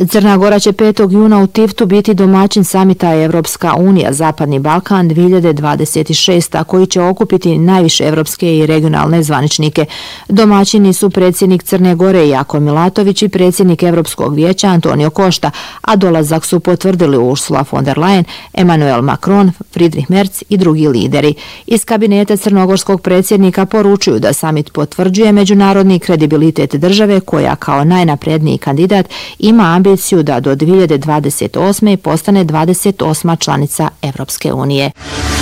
Crna Gora će 5. juna u Tiftu biti domaćin samita Evropska unija Zapadni Balkan 2026, a koji će okupiti najviše evropske i regionalne zvaničnike. Domaćini su predsjednik Crne Gore Jako Milatović i predsjednik Evropskog vijeća Antonio Košta, a dolazak su potvrdili Ursula von der Leyen, Emmanuel Macron, Friedrich Merz i drugi lideri. Iz kabineta crnogorskog predsjednika poručuju da samit potvrđuje međunarodni kredibilitet države koja kao najnapredniji kandidat ima ambiciju da do 2028. postane 28. članica Evropske unije.